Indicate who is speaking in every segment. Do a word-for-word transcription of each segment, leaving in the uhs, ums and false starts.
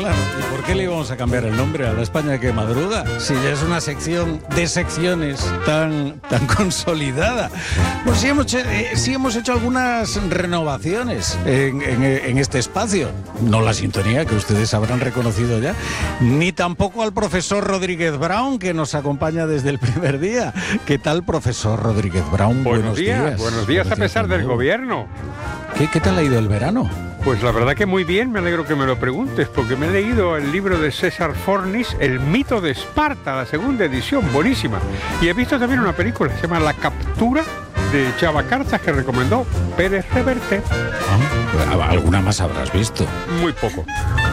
Speaker 1: claro. ¿Y por qué le íbamos a cambiar el nombre a La España que madruga? Si ya es una sección de secciones tan, tan consolidada. Pues sí hemos, eh, sí hemos hecho algunas renovaciones en, en, en este espacio. No la sintonía, que ustedes habrán reconocido ya, ni tampoco al profesor Rodríguez Brown, que nos acompaña desde el primer día. ¿Qué tal, profesor Rodríguez Brown?
Speaker 2: Buenos,
Speaker 1: buenos
Speaker 2: días,
Speaker 1: días.
Speaker 2: Buenos días a pesar del gobierno.
Speaker 1: ¿Qué, ¿Qué tal ha ido el verano?
Speaker 2: Pues la verdad que muy bien, me alegro que me lo preguntes, porque me he leído el libro de César Fornis, El mito de Esparta, la segunda edición, buenísima. Y he visto también una película que se llama La captura, de Chava Carzas, que recomendó Pérez Reverte.
Speaker 1: Ah, alguna más habrás visto.
Speaker 2: Muy poco.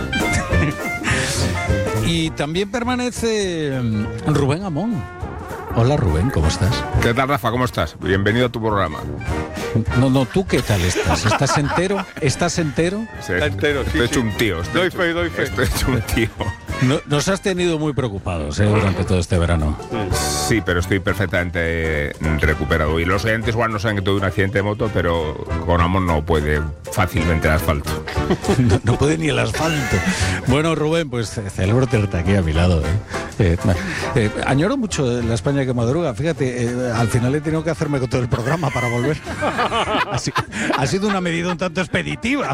Speaker 1: Y también permanece Rubén Amón. Hola Rubén, ¿cómo estás?
Speaker 3: ¿Qué tal, Rafa? ¿Cómo estás? Bienvenido a tu programa.
Speaker 1: No, no, ¿tú qué tal estás? ¿Estás entero? ¿Estás entero?
Speaker 3: Sí,
Speaker 2: Está entero, sí,
Speaker 3: estoy
Speaker 2: sí.
Speaker 3: hecho un tío. Estoy
Speaker 2: Doy
Speaker 3: hecho-
Speaker 2: fe, doy fe.
Speaker 3: Estoy hecho un tío.
Speaker 1: No, nos has tenido muy preocupados ¿eh? durante todo este verano.
Speaker 3: Sí, pero estoy perfectamente recuperado. Y los oyentes igual no saben que tuve un accidente de moto, pero con Amón no puede fácilmente el asfalto.
Speaker 1: No, no puede ni el asfalto. Bueno, Rubén, pues celebro tenerte aquí a mi lado. ¿eh? Eh, eh, añoro mucho La España que madruga. Fíjate, eh, al final he tenido que hacerme con todo el programa para volver. Ha, si- ha sido una medida un tanto expeditiva.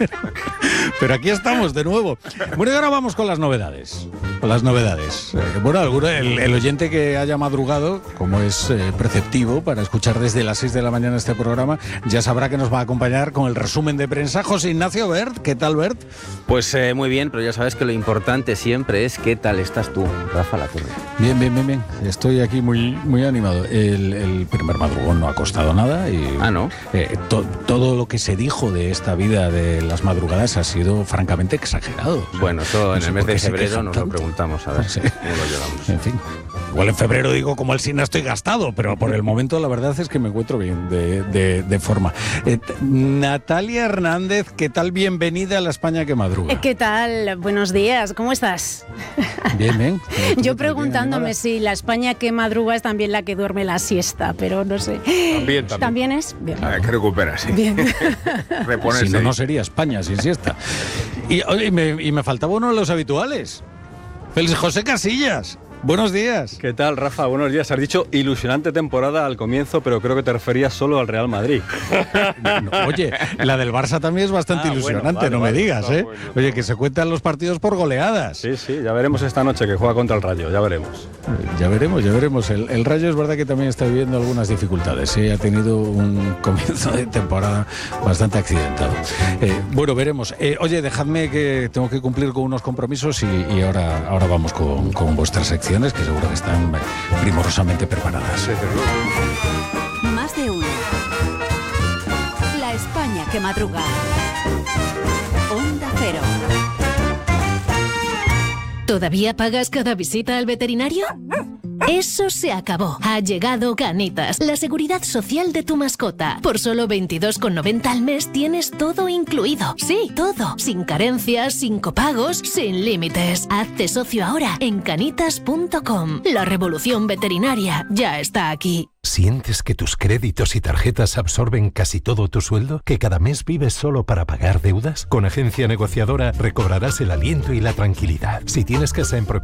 Speaker 1: Pero aquí estamos de nuevo. Bueno, y ahora vamos con las novedades. Con las novedades. Eh, bueno, alguno, el, el oyente que haya madrugado, como es eh, preceptivo para escuchar desde las seis de la mañana este programa, ya sabrá que nos va a acompañar con el resumen de prensa José Ignacio Bert. ¿Qué tal, Bert?
Speaker 4: Pues eh, muy bien, pero ya sabes que lo importante siempre es qué tal estás tú, Rafa Latorre.
Speaker 1: Bien, bien, bien, bien. Estoy aquí muy, muy animado. El, el primer madrugón no ha costado nada y
Speaker 4: Ah, ¿no?
Speaker 1: eh, to- todo lo que se dijo de esta vida de las madrugadas ha sido francamente exagerado.
Speaker 4: Bueno, eso
Speaker 1: No
Speaker 4: en
Speaker 1: sé
Speaker 4: el
Speaker 1: por
Speaker 4: mes de
Speaker 1: qué se
Speaker 4: febrero
Speaker 1: quejan
Speaker 4: nos lo
Speaker 1: tanto.
Speaker 4: preguntamos, a ver
Speaker 1: Sí.
Speaker 4: cómo lo llevamos.
Speaker 1: En fin, igual en febrero digo como el Sina estoy gastado, pero por el momento la verdad es que me encuentro bien de, de- de forma. Eh, t- Natalia Hernández, ¿qué tal? Bienvenida a La España que madruga.
Speaker 5: ¿Qué tal? Buenos días, ¿cómo estás?
Speaker 1: Bien, bien.
Speaker 5: Yo preguntándome si la España que madruga es también la que duerme la siesta, pero no sé.
Speaker 2: También, también.
Speaker 5: ¿También es? Bien.
Speaker 3: A ver, que recuperas, sí.
Speaker 5: Bien.
Speaker 3: Reponerse.
Speaker 1: Si no, no sería España sin siesta. Y, oye, y, me, y me faltaba uno de los habituales. Félix José Casillas. Buenos días.
Speaker 6: ¿Qué tal, Rafa? Buenos días. Has dicho ilusionante temporada al comienzo, pero creo que te referías solo al Real Madrid.
Speaker 1: No, oye, la del Barça también es bastante
Speaker 6: Ah, bueno,
Speaker 1: ilusionante,
Speaker 6: vale,
Speaker 1: no
Speaker 6: vale,
Speaker 1: me digas,
Speaker 6: está
Speaker 1: ¿eh?
Speaker 6: bueno, está
Speaker 1: Oye,
Speaker 6: bueno.
Speaker 1: que se cuentan los partidos por goleadas.
Speaker 6: Sí, sí, ya veremos esta noche que juega contra el Rayo, ya veremos.
Speaker 1: Ya veremos, ya veremos. El, el Rayo es verdad que también está viviendo algunas dificultades. ¿sí? Ha tenido un comienzo de temporada bastante accidentado. Eh, bueno, veremos. Eh, oye, dejadme que tengo que cumplir con unos compromisos y, y ahora, ahora vamos con, con vuestras secciones, que seguro que están primorosamente preparadas.
Speaker 7: Más de uno. La España que madruga. Onda Cero.
Speaker 8: ¿Todavía pagas cada visita al veterinario? Eso se acabó. Ha llegado Canitas, la seguridad social de tu mascota. Por solo veintidós con noventa al mes tienes todo incluido. Sí, todo. Sin carencias, sin copagos, sin límites. Hazte socio ahora en canitas punto com. La revolución veterinaria ya está aquí.
Speaker 9: ¿Sientes que tus créditos y tarjetas absorben casi todo tu sueldo? ¿Que cada mes vives solo para pagar deudas? Con Agencia Negociadora recobrarás el aliento y la tranquilidad. Si tienes casa en propiedad,